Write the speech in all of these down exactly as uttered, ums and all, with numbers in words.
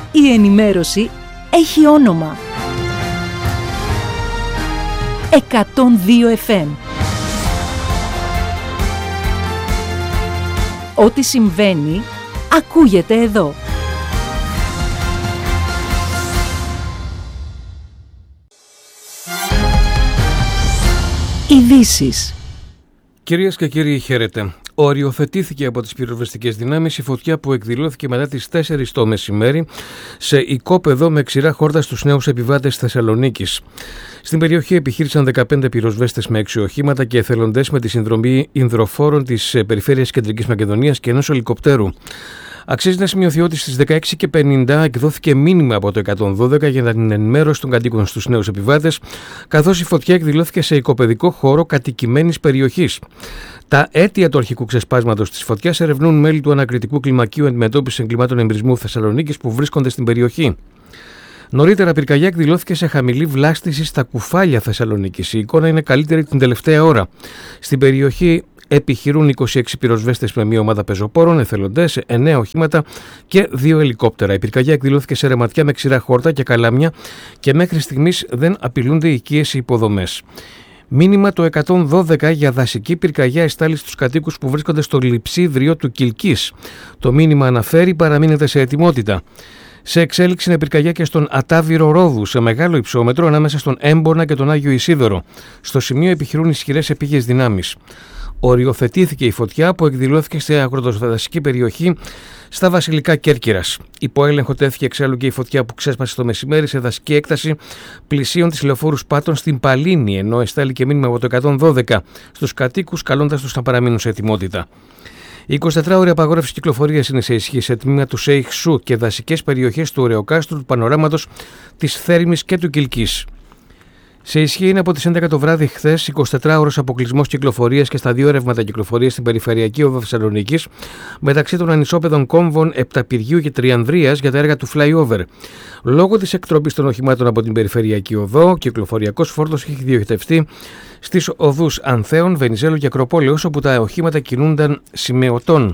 Η ενημέρωση έχει όνομα. εκατόν δύο εφ εμ. Ό,τι συμβαίνει, ακούγεται εδώ. Ειδήσεις. Κυρίες και κύριοι, χαίρετε. Οριοθετήθηκε από τις πυροσβεστικές δυνάμεις η φωτιά που εκδηλώθηκε μετά τις τέσσερις το μεσημέρι σε οικόπεδο με ξηρά χόρτα στους νέους επιβάτες Θεσσαλονίκης. Στην περιοχή επιχείρησαν δεκαπέντε πυροσβέστες με έξι οχήματα και εθελοντές με τη συνδρομή ινδροφόρων της Περιφέρειας Κεντρικής Μακεδονίας και ενός ελικοπτέρου. Αξίζει να σημειωθεί ότι στις δεκαέξι και πενήντα εκδόθηκε μήνυμα από το εκατόν δώδεκα για την ενημέρωση των κατοίκων στους νέους επιβάτες, καθώς η φωτιά εκδηλώθηκε σε οικοπεδικό χώρο κατοικημένης περιοχής. Τα αίτια του αρχικού ξεσπάσματος της φωτιάς ερευνούν μέλη του Ανακριτικού Κλιμακείου Αντιμετώπισης Εγκλημάτων Εμπρισμού Θεσσαλονίκης που βρίσκονται στην περιοχή. Νωρίτερα, πυρκαγιά εκδηλώθηκε σε χαμηλή βλάστηση στα Κουφάλια Θεσσαλονίκης. Η εικόνα είναι καλύτερη την τελευταία ώρα. Στην περιοχή επιχειρούν είκοσι έξι πυροσβέστες με μία ομάδα πεζοπόρων, εθελοντές, εννέα οχήματα και δύο ελικόπτερα. Η πυρκαγιά εκδηλώθηκε σε ρεματιά με ξηρά χόρτα και καλάμια και μέχρι στιγμής δεν απειλούνται οικίες υποδομές. Μήνυμα το εκατόν δώδεκα για δασική πυρκαγιά εστάλει στους κατοίκους που βρίσκονται στο λειψίδριο του Κιλκής. Το μήνυμα αναφέρει παραμείνετε σε ετοιμότητα. Σε εξέλιξη είναι πυρκαγιά και στον Ατάβυρο Ρόδου, σε μεγάλο υψόμετρο ανάμεσα στον Έμπονα και τον Άγιο Ισίδωρο. Στο σημείο επιχειρούν ισχυρές επίγειες δυνάμεις. Οριοθετήθηκε η φωτιά που εκδηλώθηκε σε αγροτοδασική περιοχή στα Βασιλικά Κέρκυρας. Υπό έλεγχο τέθηκε εξάλλου και η φωτιά που ξέσπασε το μεσημέρι σε δασική έκταση πλησίων της λεωφόρου Πάτων στην Παλίνη, ενώ εστάλει και μήνυμα από το εκατόν δώδεκα στους κατοίκους, καλώντας τους να παραμείνουν σε ετοιμότητα. Η εικοσιτετράωρη απαγόρευση κυκλοφορίας είναι σε ισχύ σε τμήμα του Σέιχ Σου και δασικές περιοχές του Ωρεοκάστρου, του Πανοράματος, της Θέρμης και του Κιλκής. Σε ισχύ είναι από τις έντεκα το βράδυ χθες εικοσιτετράωρος αποκλεισμός κυκλοφορίας και στα δύο ρεύματα κυκλοφορίας στην Περιφερειακή Οδό Θεσσαλονίκης μεταξύ των ανισόπεδων κόμβων Επταπηριού και Τριανδρίας για τα έργα του flyover. Λόγω της εκτροπής των οχημάτων από την Περιφερειακή Οδό, κυκλοφοριακός φόρτος έχει διοχετευτεί στις οδούς Ανθέων, Βενιζέλου και Ακροπόλεως, όπου τα οχήματα κινούνταν σημεωτών.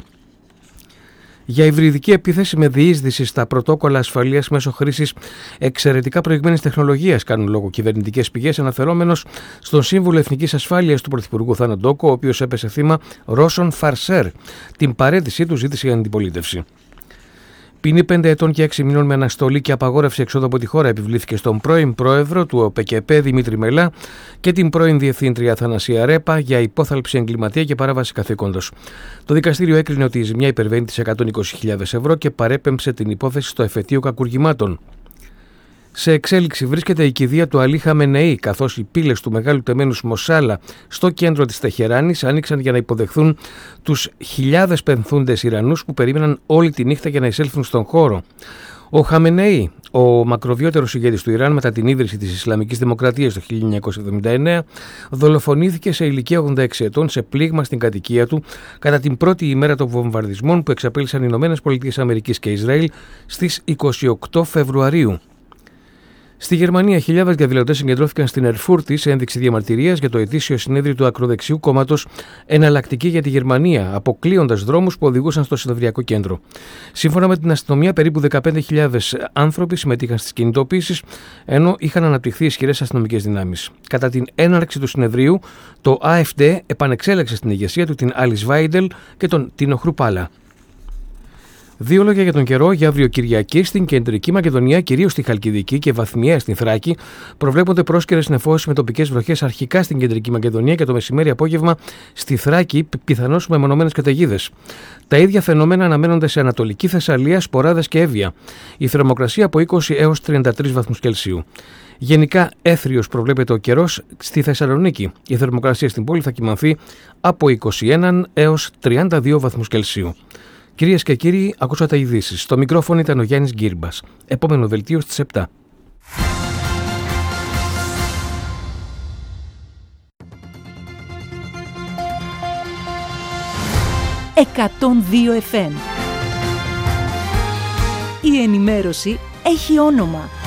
Για υβριδική επίθεση με διείσδυση στα πρωτόκολλα ασφαλείας μέσω χρήσης εξαιρετικά προηγμένης τεχνολογίας, κάνουν λόγο κυβερνητικές πηγές, αναφερόμενος στον σύμβουλο Εθνικής Ασφάλειας του Πρωθυπουργού Θάνο Ντόκο, ο οποίος έπεσε θύμα Ρώσων φαρσέρ. Την παραίτησή του ζήτησε η αντιπολίτευση. Ποινή πέντε ετών και έξι μηνών με αναστολή και απαγόρευση εξόδου από τη χώρα επιβλήθηκε στον πρώην πρόεδρο του ΟΠΚΕΠ Δημήτρη Μελά και την πρώην διευθύντρια Θανασία Ρέπα για υπόθαλψη εγκληματία και παράβαση καθήκοντος. Το δικαστήριο έκρινε ότι η ζημιά υπερβαίνει τις εκατόν είκοσι χιλιάδες ευρώ και παρέπεμψε την υπόθεση στο εφετείο κακουργημάτων. Σε εξέλιξη βρίσκεται η κηδεία του Αλή Χαμενεή, καθώς οι πύλες του μεγάλου τεμένους Μοσάλα στο κέντρο της Τεχεράνης άνοιξαν για να υποδεχθούν τους χιλιάδες πενθούντες Ιρανούς που περίμεναν όλη τη νύχτα για να εισέλθουν στον χώρο. Ο Χαμενεή, ο μακροβιότερος ηγέτης του Ιράν μετά την ίδρυση της Ισλαμικής Δημοκρατίας το χίλια εννιακόσια εβδομήντα εννέα, δολοφονήθηκε σε ηλικία ογδόντα έξι ετών σε πλήγμα στην κατοικία του κατά την πρώτη ημέρα των βομβαρδισμών που εξαπέλυσαν οι Ηνωμένες Πολιτείες Αμερικής και Ισραήλ στις είκοσι οκτώ Φεβρουαρίου. Στη Γερμανία, χιλιάδες διαδηλωτές συγκεντρώθηκαν στην Ερφούρτη σε ένδειξη διαμαρτυρίας για το ετήσιο συνέδριο του ακροδεξιού κόμματος Εναλλακτική για τη Γερμανία, αποκλείοντας δρόμους που οδηγούσαν στο συνεδριακό κέντρο. Σύμφωνα με την αστυνομία, περίπου δεκαπέντε χιλιάδες άνθρωποι συμμετείχαν στις κινητοποίησεις, ενώ είχαν αναπτυχθεί ισχυρές αστυνομικές δυνάμεις. Κατά την έναρξη του συνεδρίου, το AfD επανεξέλεξε στην ηγεσία του την Alice Weidel και τον Τίνο Χρουπάλα. Δύο λόγια για τον καιρό. Για αύριο Κυριακή στην Κεντρική Μακεδονία, κυρίως στη Χαλκιδική και βαθμιαία στην Θράκη, προβλέπονται πρόσκαιρες νεφώσεις με τοπικές βροχές αρχικά στην Κεντρική Μακεδονία και το μεσημέρι-απόγευμα στη Θράκη, πιθανώς με μονομένες καταιγίδες. Τα ίδια φαινόμενα αναμένονται σε Ανατολική Θεσσαλία, Σποράδες και Εύβοια. Η θερμοκρασία από είκοσι έως τριάντα τρεις βαθμούς Κελσίου. Γενικά έθριος προβλέπεται ο καιρός στη Θεσσαλονίκη. Η θερμοκρασία στην πόλη θα κυμανθεί από είκοσι ένα έως τριάντα δύο βαθμούς Κελσίου. Κυρίες και κύριοι, ακούσατε ειδήσεις. Στο μικρόφωνο ήταν ο Γιάννης Γκύρμπας. Επόμενο δελτίο στις επτά. εκατόν δύο εφ εμ. Η ενημέρωση έχει όνομα.